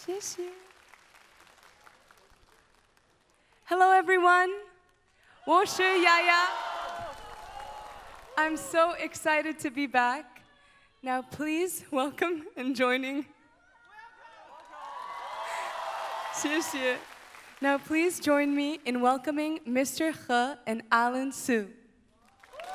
谢谢。Hello, everyone. 我是雅雅。I'm so excited to be back. Now, please welcome and joining. 谢谢. Now, please join me in welcoming Mr. He and Alan Su.